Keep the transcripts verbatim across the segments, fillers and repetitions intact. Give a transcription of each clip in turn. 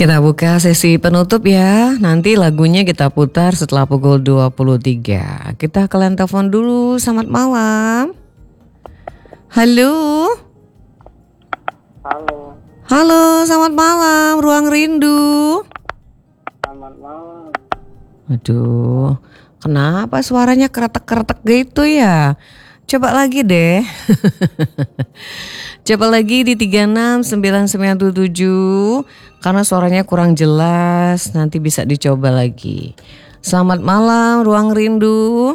Kita buka sesi penutup ya. Nanti lagunya kita putar setelah pukul dua puluh tiga. Kita ke line telepon dulu. Selamat malam. Halo. Halo. Halo, selamat malam. Ruang Rindu. Selamat malam. Aduh, kenapa suaranya keretek-keretek gitu ya? Coba lagi deh. Coba lagi di tiga enam sembilan sembilan tujuh. Karena suaranya kurang jelas, nanti bisa dicoba lagi. Selamat malam, Ruang Rindu.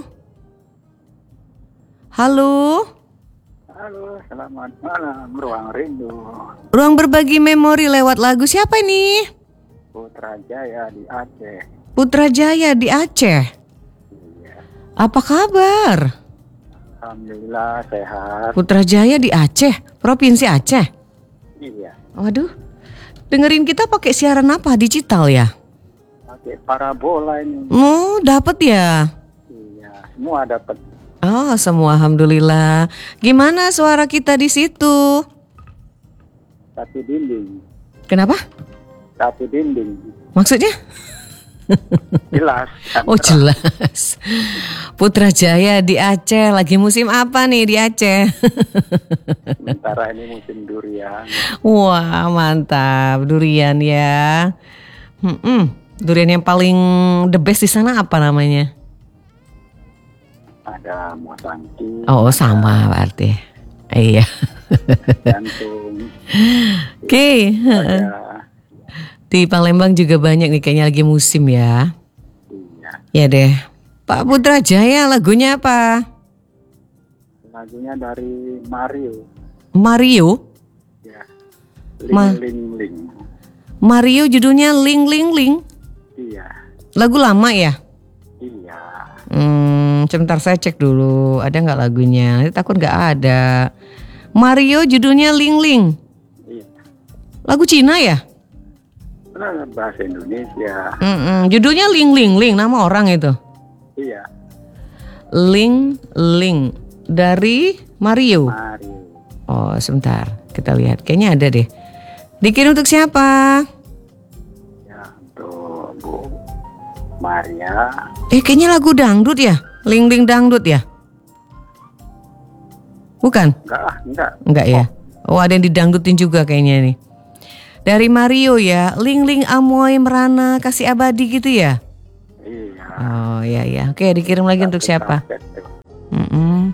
Halo. Halo, selamat malam, Ruang Rindu. Ruang berbagi memori lewat lagu siapa ini? Putra Jaya di Aceh. Putra Jaya di Aceh. Iya. Apa kabar? Alhamdulillah sehat. Putra Jaya di Aceh, Provinsi Aceh. Iya. Waduh. Dengerin kita pakai siaran apa? Digital ya? Pakai parabola ini. Oh, dapat ya? Iya, semua dapat. Oh, semua alhamdulillah. Gimana suara kita di situ? Satu dinding. Kenapa? Satu dinding. Maksudnya? Jelas. Oh, jelas. Putra Jaya di Aceh. Lagi musim apa nih di Aceh? Sementara ini musim durian. Wah, mantap. Durian ya. Hmm-mm. Durian yang paling the best di sana apa namanya? Ada Mosangki. Oh, sama berarti. Iya. Jantung. Oke. Okay. Ada. Di Palembang juga banyak nih kayaknya lagi musim ya. Iya. Ya deh. Pak Putra Jaya lagunya apa? Lagunya dari Mario. Mario? Ya. Ling Ma- ling ling. Mario judulnya Ling Ling Ling. Iya. Lagu lama ya? Iya. Hmm, sebentar saya cek dulu. Ada nggak lagunya? Nanti takut nggak ada. Mario judulnya Ling Ling. Iya. Lagu Cina ya? Nah, bahasa Indonesia. Mm-mm. Judulnya Ling Ling Ling, nama orang itu. Iya. Ling Ling dari Mario. Mario. Oh, sebentar. Kita lihat. Kayaknya ada deh. Dikirim untuk siapa? Ya, untuk Bu Maria. Eh, kayaknya lagu dangdut ya? Ling Ling dangdut ya? Bukan? Enggak lah, enggak. Enggak ya? Oh, ada yang didangdutin juga kayaknya nih. Dari Mario ya, Ling Ling Amoy Merana Kasih Abadi gitu ya? Iya. Oh iya ya, oke dikirim lagi untuk siapa? Mm-mm.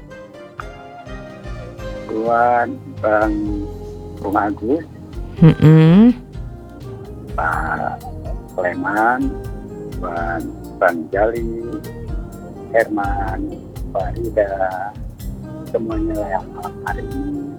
Buat Bang Bung Agus, Mm-mm. Pak Sleman, buat Bang Jali, Herman, Pak Rida, semuanya yang malam hari ini.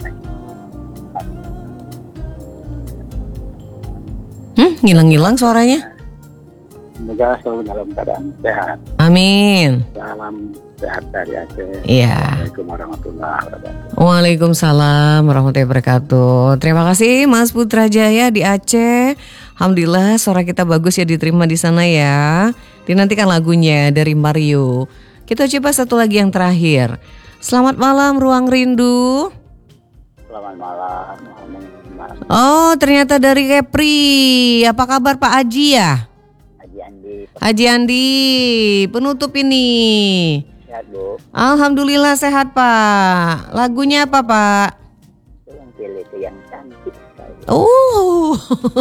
Hmm, ngilang-ngilang suaranya. Semoga selalu dalam keadaan sehat. Amin. Salam sehat dari Aceh. Iya. Assalamualaikum warahmatullahi wabarakatuh. Waalaikumsalam warahmatullahi wabarakatuh. Terima kasih Mas Putra Jaya di Aceh. Alhamdulillah suara kita bagus ya, diterima di sana ya. Dinantikan lagunya dari Mario. Kita coba satu lagi yang terakhir. Selamat malam Ruang Rindu. Selamat malam. Oh, ternyata dari Kepri. Apa kabar Pak Aji ya? Haji Andi. Haji Andi, penutup ini. Sehat Bu. Alhamdulillah sehat Pak. Lagunya apa Pak? Yang pilih itu yang cantik sekali. Oh.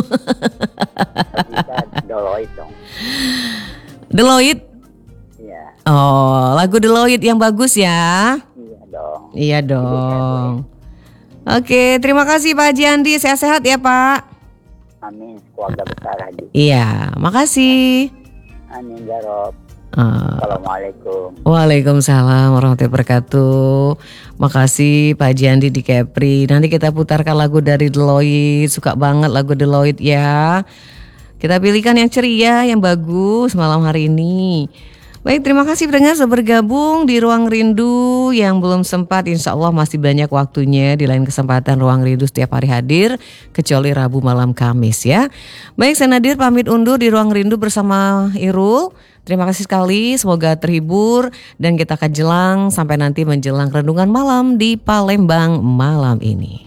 Kita Deloitte dong. Deloitte. Iya. Oh, lagu Deloitte yang bagus ya. Iya dong. Iya dong. Oke, terima kasih Pak Haji Andi. Sehat-sehat ya Pak. Amin. Keluarga besar Haji. Iya, makasih. Amin ya Rob. Uh, Assalamualaikum. Waalaikumsalam warahmatullahi wabarakatuh. Makasih Pak Haji Andi di Kepri. Nanti kita putarkan lagu dari Deloitte. Suka banget lagu Deloitte ya. Kita pilihkan yang ceria, yang bagus malam hari ini. Baik, terima kasih pendengar sudah bergabung di Ruang Rindu. Yang belum sempat, insya Allah masih banyak waktunya di lain kesempatan. Ruang Rindu setiap hari hadir, kecuali Rabu malam Kamis ya. Baik, saya Nadir pamit undur di Ruang Rindu bersama Irul. Terima kasih sekali, semoga terhibur. Dan kita akan jelang sampai nanti menjelang renungan malam di Palembang malam ini.